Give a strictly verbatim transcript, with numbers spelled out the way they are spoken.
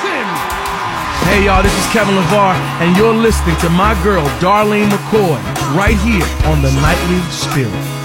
Hey y'all, this is Kevin LeVar, and you're listening to my girl, Darlene McCoy, right here on The Nightly Spirit.